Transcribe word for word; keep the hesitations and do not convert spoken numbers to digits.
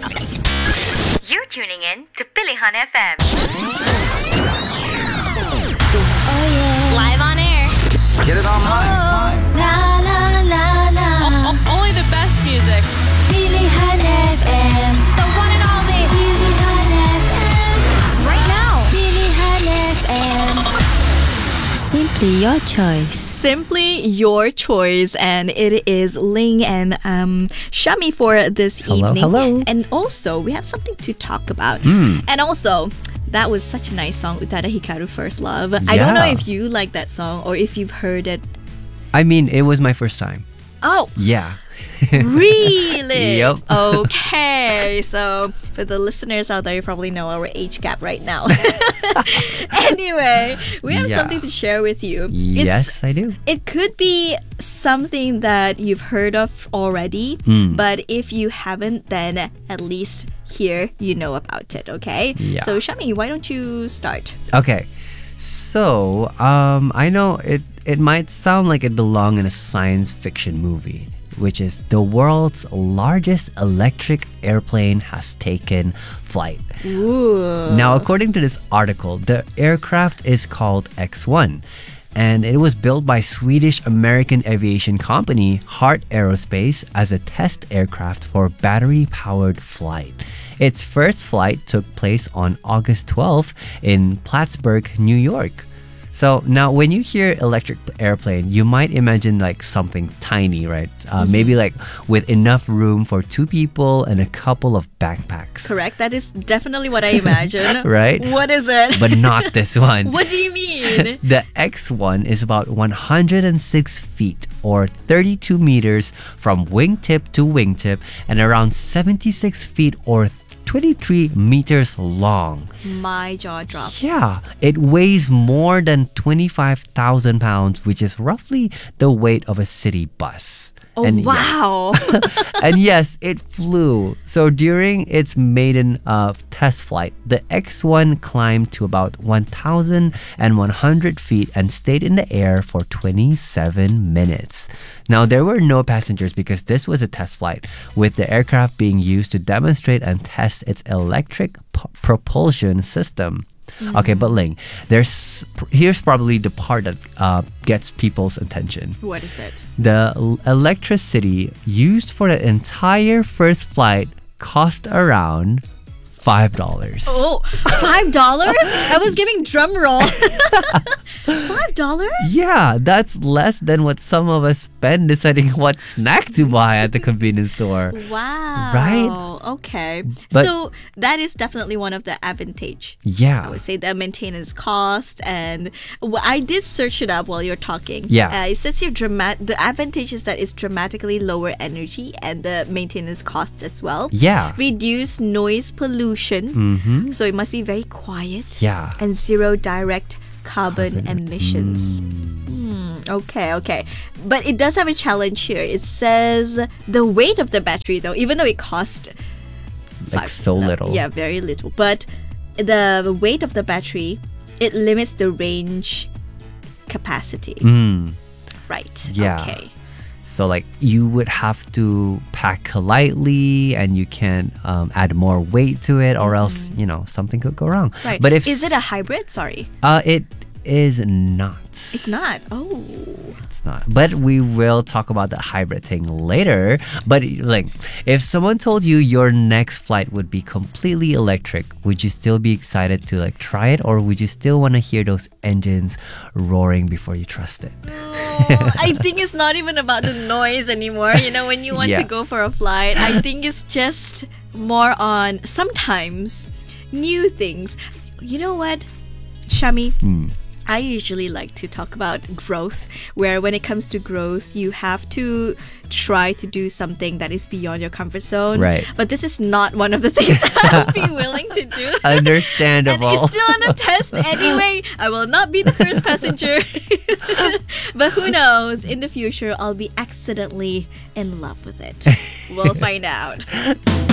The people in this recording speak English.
You're tuning in to Pilihan F M. Oh yeah. Live on air. Get it online. La la la la. O- only the best music. Pilihan F M. The one and only. Pilihan F M. Right now. Pilihan F M. Simply your choice. Simply your choice, and it is Ling and um, Shami for this Hello, evening. hello. And also, we have something to talk about. Mm. And also, that was such a nice song, Utada Hikaru First Love. I don't know Yeah. if you like that song or if you've heard it. I mean, it was my first time. Oh, Yeah. really? Yep. Okay. So for the listeners out there, you probably know our age gap right now. Anyway, we have Yeah. something to share with you. Yes, I do. It could be something that you've heard of already, Mm. but if you haven't, then at least here you know about it, okay? Yeah. So Shami, why don't you start? Okay. So, um, I know it, it might sound like it belonged in a science fiction movie, which is the world's largest electric airplane has taken flight. Ooh. Now, according to this article, the aircraft is called X one, and it was built by Swedish-American aviation company Heart Aerospace as a test aircraft for battery-powered flight. Its first flight took place on August twelfth in Plattsburgh, New York. So now when you hear electric airplane, you might imagine like something tiny, right? Uh, Maybe like with enough room for two people and a couple of backpacks. Correct. That is definitely what I imagine. Right? What is it? But not this one. What do you mean? The X one is about one hundred six feet or thirty-two meters from wingtip to wingtip and around seventy-six feet or twenty-three meters long. My jaw dropped. Yeah, it weighs more than twenty-five thousand pounds, which is roughly the weight of a city bus. Oh, And yeah. wow. And yes, it flew. So during its maiden uh, test flight, the X one climbed to about one thousand one hundred feet and stayed in the air for twenty-seven minutes. Now, there were no passengers because this was a test flight, with the aircraft being used to demonstrate and test its electric p- propulsion system. Okay, but Ling, there's here's probably the part that uh, gets people's attention. What is it? The l- electricity used for the entire first flight cost around five dollars. Oh, five dollars? I was giving drum roll. Five dollars? Yeah, that's less than what some of us spend deciding what snack to buy at the convenience store. Wow. Right? Okay. But- so that is definitely one of the advantage. I Yeah. would say the maintenance cost, and well, I did search it up while you're talking. Yeah. Uh, it says here drama- the advantage is that it's dramatically lower energy and the maintenance costs as well. Yeah. Reduce noise pollution. Mm-hmm. So it must be very quiet. Yeah. And zero direct carbon, emissions. Hmm, okay, okay. But it does have a challenge here. It says the weight of the battery, though, even though it cost Like so no, little. Yeah, very little. But the weight of the battery, it limits the range capacity. Mm. Right. Yeah. Okay. So like you would have to pack lightly and you can um, add more weight to it or else, you know, something could go wrong. Right. But if Is it a hybrid? Sorry. uh it is not. It's not. Oh. It's not. But we will talk about the hybrid thing later. But like, if someone told you your next flight would be completely electric, would you still be excited to like try it, or would you still want to hear those engines roaring before you trust it? Oh, I think it's not even about the noise anymore. You know, when you want to Yeah. go for a flight, I think it's just more on sometimes new things. You know what, Shami? Hmm. I usually like to talk about growth, where when it comes to growth, you have to try to do something that is beyond your comfort zone. Right. But this is not one of the things that I'll be willing to do. And Understandable. it's still on a test anyway. I will not be the first passenger. But who knows? In the future, I'll be accidentally in love with it. We'll find out.